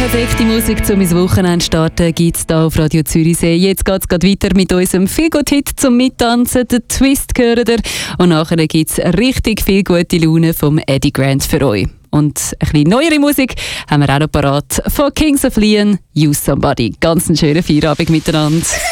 Perfekte Musik, um ins Wochenende zu starten, gibt es hier auf Radio Zürichsee. Jetzt geht es weiter mit unserem Feel-Good-Hit zum Mittanzen. Den Twist gehört ihr. Und nachher gibt es richtig viel gute Laune vom Eddie Grant für euch. Und ein bisschen neuere Musik haben wir auch noch parat. Von Kings of Leon, Use Somebody. Ganz einen schönen Feierabend miteinander.